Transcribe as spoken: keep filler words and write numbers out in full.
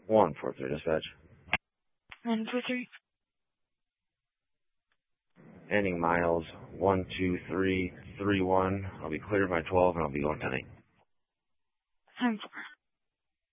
one four three dispatch. one four three. Ending miles one two three three one. I'll be cleared by twelve and I'll be going ten eight. ten four.